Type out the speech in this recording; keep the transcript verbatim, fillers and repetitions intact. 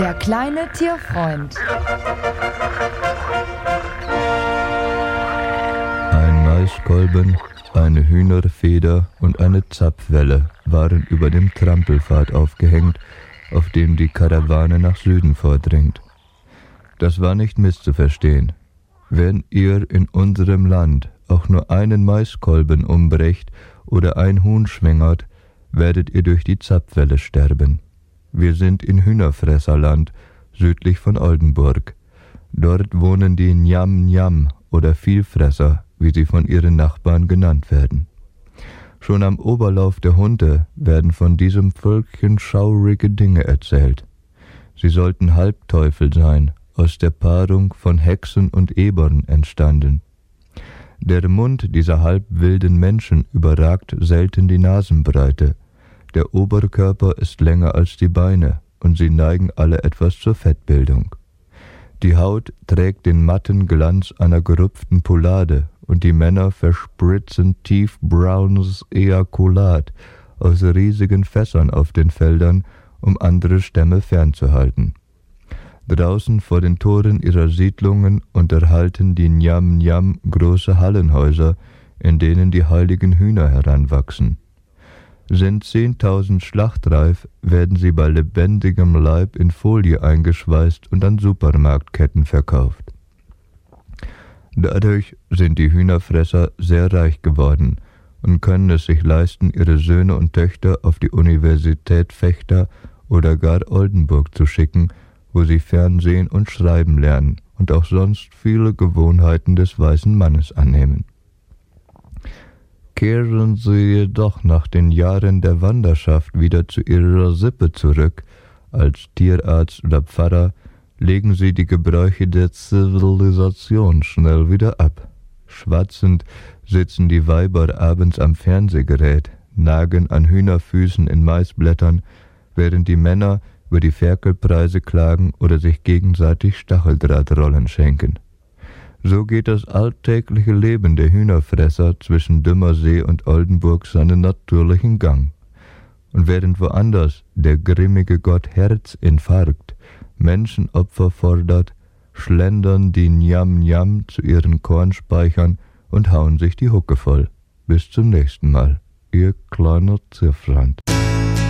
Der kleine Tierfreund. Ein Maiskolben, eine Hühnerfeder und eine Zapfwelle waren über dem Trampelpfad aufgehängt, auf dem die Karawane nach Süden vordringt. Das war nicht misszuverstehen. Wenn ihr in unserem Land auch nur einen Maiskolben umbrecht oder ein Huhn schwängert, werdet ihr durch die Zapfwelle sterben. Wir sind in Hühnerfresserland, südlich von Oldenburg. Dort wohnen die Njam-Njam oder Vielfresser, wie sie von ihren Nachbarn genannt werden. Schon am Oberlauf der Hunde werden von diesem Völkchen schaurige Dinge erzählt. Sie sollten Halbteufel sein, aus der Paarung von Hexen und Ebern entstanden. Der Mund dieser halbwilden Menschen überragt selten die Nasenbreite. Der Oberkörper ist länger als die Beine und sie neigen alle etwas zur Fettbildung. Die Haut trägt den matten Glanz einer gerupften Poulade und die Männer verspritzen tiefbraunes Ejakulat aus riesigen Fässern auf den Feldern, um andere Stämme fernzuhalten. Draußen vor den Toren ihrer Siedlungen unterhalten die Njam-Njam große Hallenhäuser, in denen die heiligen Hühner heranwachsen. Sind zehntausend schlachtreif, werden sie bei lebendigem Leib in Folie eingeschweißt und an Supermarktketten verkauft. Dadurch sind die Hühnerfresser sehr reich geworden und können es sich leisten, ihre Söhne und Töchter auf die Universität Vechta oder gar Oldenburg zu schicken, wo sie Fernsehen und Schreiben lernen und auch sonst viele Gewohnheiten des weißen Mannes annehmen. Kehren sie jedoch nach den Jahren der Wanderschaft wieder zu ihrer Sippe zurück, als Tierarzt oder Pfarrer, legen sie die Gebräuche der Zivilisation schnell wieder ab. Schwatzend sitzen die Weiber abends am Fernsehgerät, nagen an Hühnerfüßen in Maisblättern, während die Männer über die Ferkelpreise klagen oder sich gegenseitig Stacheldrahtrollen schenken. So geht das alltägliche Leben der Hühnerfresser zwischen Dümmersee und Oldenburg seinen natürlichen Gang. Und während woanders der grimmige Gott Herzinfarkt Menschenopfer fordert, schlendern die Njam-Njam zu ihren Kornspeichern und hauen sich die Hucke voll. Bis zum nächsten Mal, ihr kleiner Tierfreund.